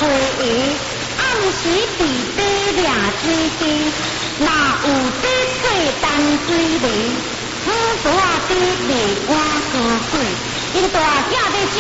花叶，暗时地底掠水滴，哪有底做淡水泥？好沙底袂干